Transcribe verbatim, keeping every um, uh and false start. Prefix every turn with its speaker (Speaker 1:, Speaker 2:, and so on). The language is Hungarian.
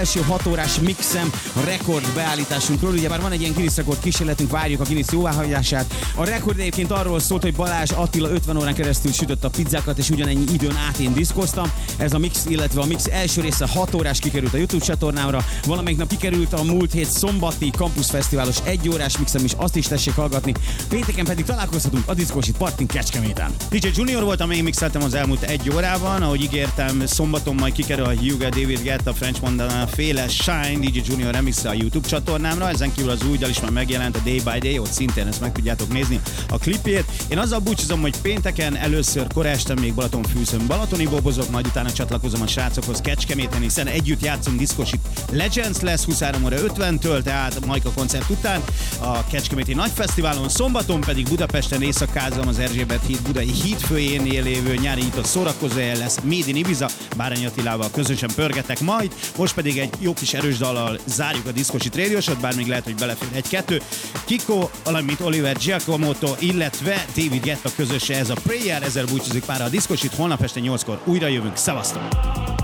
Speaker 1: első hat órás mixem a rekord beállításunkról. Ugye már van egy ilyen Guinness rekord kísérletünk, várjuk a Guinness jóváhagyását. A rekord egyébként arról szólt, hogy Balázs Attila ötven órán keresztül sütött a pizzákat, és ugyanennyi időn át én diszkoztam. Ez a mix, illetve a mix első része hat órás kikerült a YouTube csatornámra. Valamelyik nap kikerült a múlt hét szombati Campus Fesztiválos egy órás mixem is, azt is tessék hallgatni. Pénteken pedig találkozhatunk a Diszkósi Partin Kecskeméten.
Speaker 2: dé dzsé Junior voltam, én mixeltem az elmúlt egy órában, ahogy ígértem, szombaton majd kikerül a Hugo David Guetta, French Montana féle Shine dé dzsé Junior remix a YouTube csatornámra, ezen kívül az új dal is már megjelent, a Day by Day, ott szintén ezt meg tudjátok nézni a klipjét. Én azzal búcsúzom, hogy pénteken először kora este még Balatonfűszön balatoni bobozok, majd utána csatlakozom a srácokhoz Kecskeméten, hiszen együtt játszunk Diszkósi Legends lesz huszonhárom óra ötventől, tehát a Majka koncert után a Kecskeméti Nagyfesztiválon, szombaton pedig Budapesten éjszakázom az Erzsébet híd budai hídfőjénél lévő nyári nyitott szórakozóhely lesz Made in Ibiza, Bárányi Attilával közösen pörgetek majd, most pedig egy jó kis erős dallal zárjuk a Diszkósi Rádiósot, bár még lehet, hogy belefér egy-kettő. Kiko, valamint Oliver Giacomoto, illetve David Guetta közöse, ez a Prayer, ezzel búcsúzik már a Diszkósit, holnap este nyolckor újra jövünk, szevasztok!